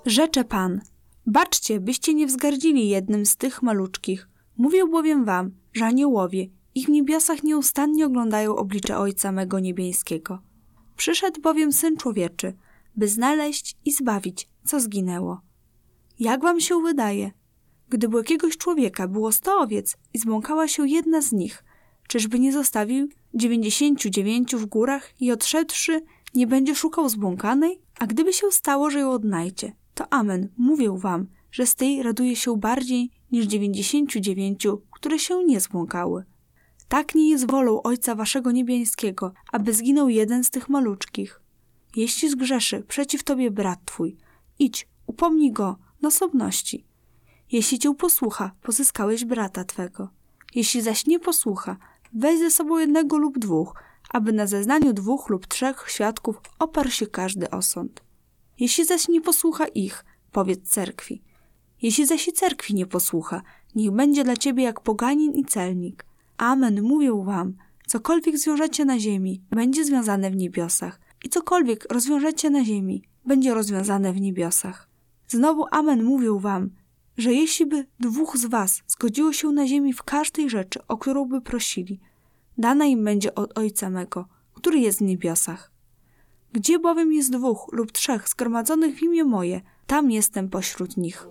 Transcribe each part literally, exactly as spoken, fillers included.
Rzecze Pan, baczcie, byście nie wzgardzili jednym z tych maluczkich. Mówię bowiem wam, że aniołowie, ich w niebiosach nieustannie oglądają oblicze Ojca mego niebieskiego. Przyszedł bowiem Syn Człowieczy, by znaleźć i zbawić, co zginęło. Jak wam się wydaje? Gdyby u jakiegoś człowieka było sto owiec i zbłąkała się jedna z nich, czyżby nie zostawił dziewięćdziesięciu dziewięciu w górach i odszedłszy, nie będzie szukał zbłąkanej? A gdyby się stało, że ją odnajdzie, to amen, mówię wam, że z tej raduje się bardziej niż dziewięćdziesięciu dziewięciu, które się nie zbłąkały. Tak nie jest wolą Ojca waszego niebieskiego, aby zginął jeden z tych maluczkich. Jeśli zgrzeszy przeciw tobie brat twój, idź, upomnij go na osobności. Jeśli cię posłucha, pozyskałeś brata twego. Jeśli zaś nie posłucha, weź ze sobą jednego lub dwóch, aby na zeznaniu dwóch lub trzech świadków oparł się każdy osąd. Jeśli zaś nie posłucha ich, powiedz cerkwi. Jeśli zaś i cerkwi nie posłucha, niech będzie dla ciebie jak poganin i celnik. Amen, mówię wam, cokolwiek zwiążecie na ziemi, będzie związane w niebiosach i cokolwiek rozwiążecie na ziemi, będzie rozwiązane w niebiosach. Znowu amen, mówię wam, że jeśli by dwóch z was zgodziło się na ziemi w każdej rzeczy, o którą by prosili, dana im będzie od Ojca mego, który jest w niebiosach. Gdzie bowiem jest dwóch lub trzech zgromadzonych w imię moje, tam jestem pośród nich.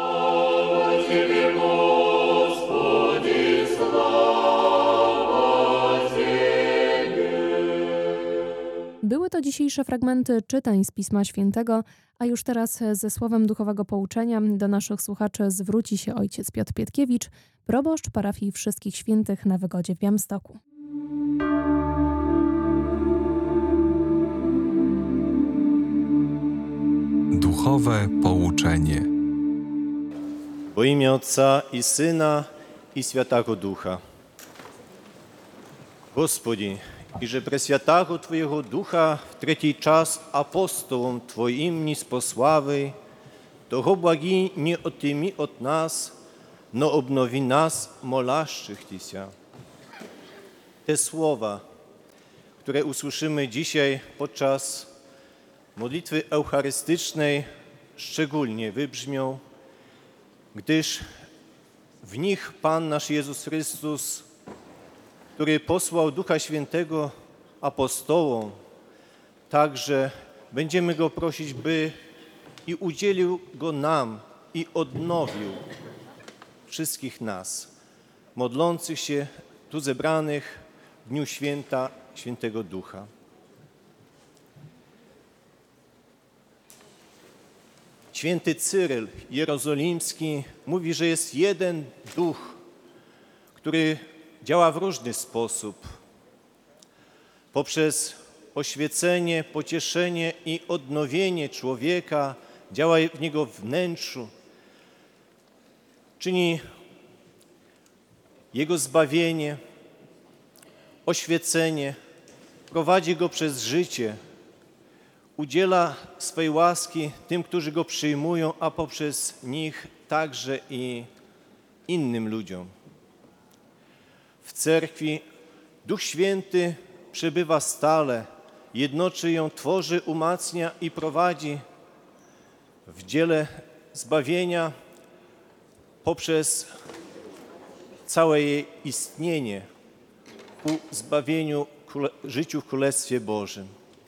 Były to dzisiejsze fragmenty czytań z Pisma Świętego, a już teraz ze słowem duchowego pouczenia do naszych słuchaczy zwróci się ojciec Piotr Pietkiewicz, proboszcz parafii Wszystkich Świętych na Wygodzie w Białymstoku. Duchowe pouczenie. W imię Otca i Syna i Świętego Ducha. Господи, и же Пресвятаго Твоего Духа в третий час апостолом Твоим неспославый, того благи не отыми от нас, но обнови нас, молящихся. Te słowa, które usłyszymy dzisiaj podczas modlitwy eucharystycznej, szczególnie wybrzmią, gdyż w nich Pan nasz Jezus Chrystus, który posłał Ducha Świętego apostołom, także będziemy Go prosić, by i udzielił Go nam i odnowił wszystkich nas, modlących się tu zebranych w dniu święta Świętego Ducha. Święty Cyryl Jerozolimski mówi, że jest jeden duch, który działa w różny sposób. Poprzez oświecenie, pocieszenie i odnowienie człowieka, działa w niego wnętrzu, czyni jego zbawienie, oświecenie, prowadzi go przez życie, udziela swej łaski tym, którzy go przyjmują, a poprzez nich także i innym ludziom. W cerkwi Duch Święty przebywa stale, jednoczy ją, tworzy, umacnia i prowadzi w dziele zbawienia poprzez całe jej istnienie ku zbawieniu, życiu w Królestwie Bożym.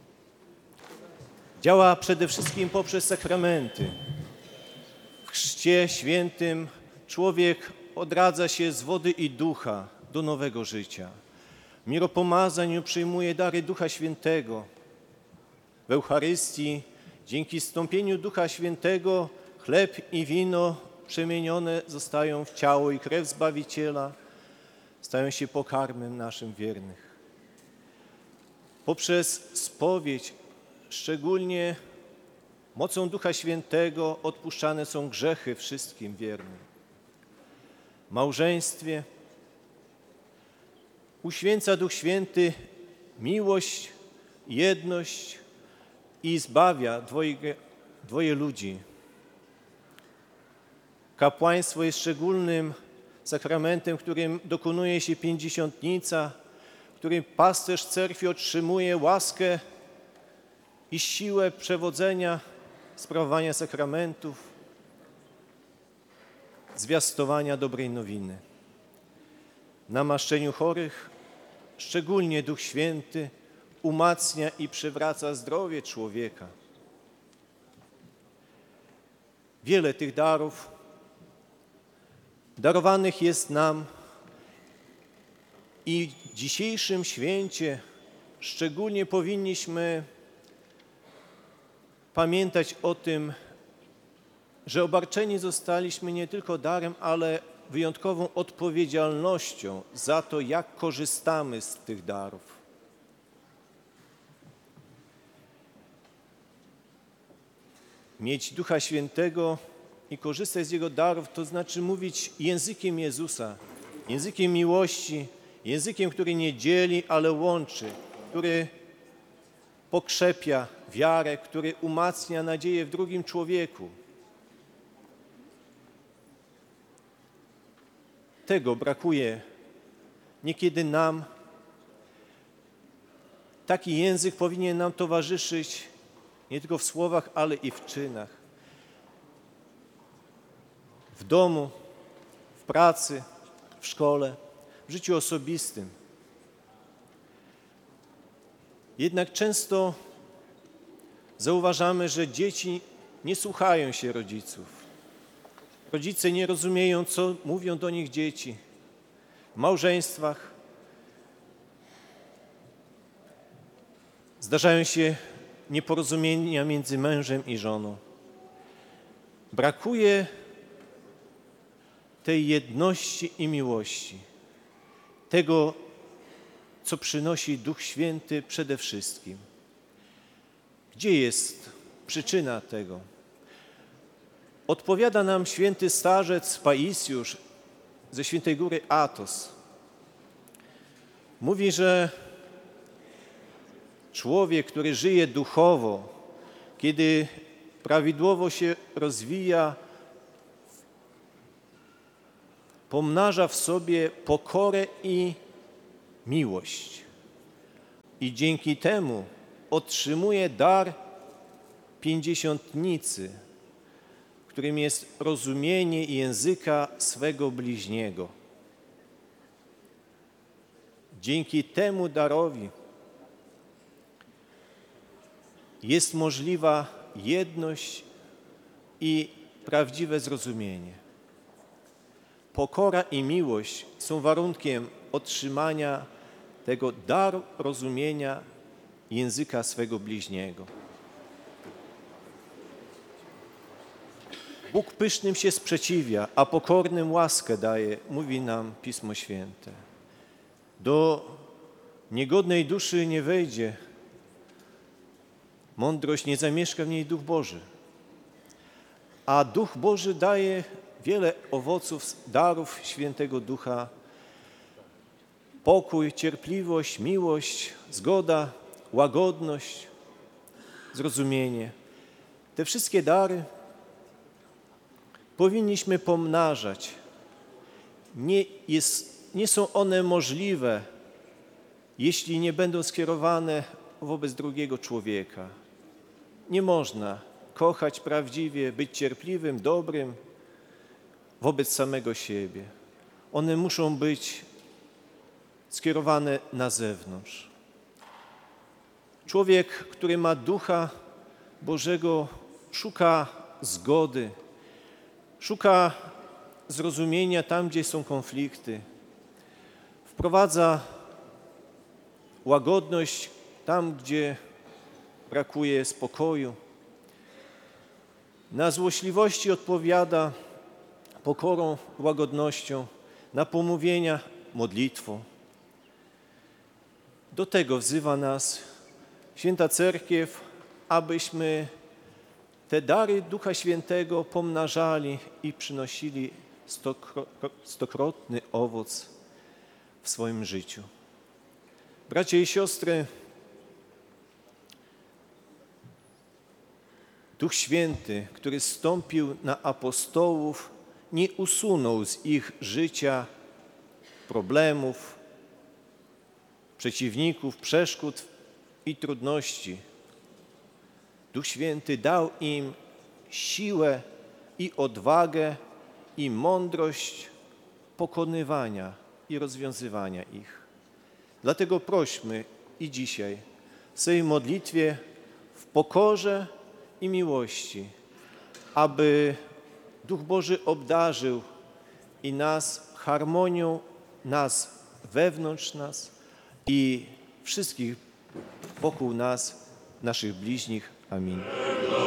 Działa przede wszystkim poprzez sakramenty. W chrzcie świętym człowiek odradza się z wody i ducha do nowego życia. W miropomazaniu przyjmuje dary Ducha Świętego. W Eucharystii dzięki zstąpieniu Ducha Świętego chleb i wino przemienione zostają w ciało i krew Zbawiciela, stają się pokarmem naszym wiernych. Poprzez spowiedź, szczególnie mocą Ducha Świętego, odpuszczane są grzechy wszystkim wiernym. W małżeństwie uświęca Duch Święty miłość, jedność i zbawia dwoje, dwoje ludzi. Kapłaństwo jest szczególnym sakramentem, w którym dokonuje się pięćdziesiątnica, w którym pasterz cerkwi otrzymuje łaskę i siłę przewodzenia sprawowania sakramentów, zwiastowania dobrej nowiny. Namaszczeniu chorych szczególnie Duch Święty umacnia i przywraca zdrowie człowieka. Wiele tych darów darowanych jest nam i w dzisiejszym święcie szczególnie powinniśmy pamiętać o tym, że obarczeni zostaliśmy nie tylko darem, ale wyjątkową odpowiedzialnością za to, jak korzystamy z tych darów. Mieć Ducha Świętego i korzystać z Jego darów, to znaczy mówić językiem Jezusa, językiem miłości, językiem, który nie dzieli, ale łączy, który pokrzepia wiarę, który umacnia nadzieję w drugim człowieku. Tego brakuje niekiedy nam. Taki język powinien nam towarzyszyć nie tylko w słowach, ale i w czynach. W domu, w pracy, w szkole, w życiu osobistym. Jednak często zauważamy, że dzieci nie słuchają się rodziców. Rodzice nie rozumieją, co mówią do nich dzieci. W małżeństwach zdarzają się nieporozumienia między mężem i żoną. Brakuje tej jedności i miłości, tego, co przynosi Duch Święty przede wszystkim. Gdzie jest przyczyna tego? Odpowiada nam święty starzec Paisiusz ze Świętej Góry Athos. Mówi, że człowiek, który żyje duchowo, kiedy prawidłowo się rozwija, pomnaża w sobie pokorę i miłość. I dzięki temu otrzymuje dar pięćdziesiątnicy, którym jest rozumienie języka swego bliźniego. Dzięki temu darowi jest możliwa jedność i prawdziwe zrozumienie. Pokora i miłość są warunkiem otrzymania tego daru rozumienia języka swego bliźniego. Bóg pysznym się sprzeciwia, a pokornym łaskę daje, mówi nam Pismo Święte. Do niegodnej duszy nie wejdzie mądrość, nie zamieszka w niej Duch Boży. A Duch Boży daje wiele owoców, darów Świętego Ducha. Pokój, cierpliwość, miłość, zgoda, łagodność, zrozumienie. Te wszystkie dary powinniśmy pomnażać. Nie, jest, nie są one możliwe, jeśli nie będą skierowane wobec drugiego człowieka. Nie można kochać prawdziwie, być cierpliwym, dobrym wobec samego siebie. One muszą być skierowane na zewnątrz. Człowiek, który ma Ducha Bożego, szuka zgody, szuka zrozumienia tam, gdzie są konflikty, wprowadza łagodność tam, gdzie brakuje spokoju. Na złośliwości odpowiada pokorą, łagodnością, na pomówienia modlitwą. Do tego wzywa nas Święta Cerkiew, abyśmy te dary Ducha Świętego pomnażali i przynosili stokro, stokrotny owoc w swoim życiu. Bracia i siostry, Duch Święty, który zstąpił na apostołów, nie usunął z ich życia problemów, przeciwników, przeszkód i trudności. Duch Święty dał im siłę i odwagę i mądrość pokonywania i rozwiązywania ich. Dlatego prośmy i dzisiaj w swojej modlitwie w pokorze i miłości, aby Duch Boży obdarzył i nas harmonią, nas wewnątrz nas i wszystkich wokół nas, naszych bliźnich. Amin.